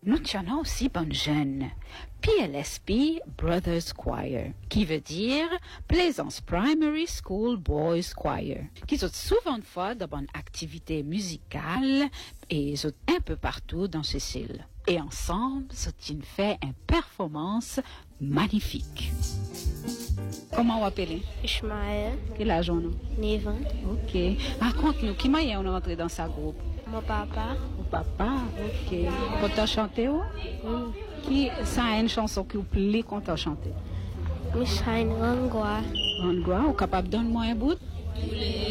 Nous tenons aussi bonne jeune. PLSP Brothers Choir, qui veut dire Plaisance Primary School Boys Choir, qui sont souvent de fois de bonnes activités musicales et sont un peu partout dans Sicile. Et ensemble, ils fait une performance magnifique. Comment vous appelez? Ishmael. Quel âge on a? 9 ans. Ok. Raconte-nous, qui m'a on est rentré dans sa groupe? Mon papa. Mon papa? Ok. Quand tu as chanté où? Qui, ça a une chanson qui vous plaît quand tu as chanté? Mishine Rangwa. Rangwa, vous êtes capable de donner moi un bout?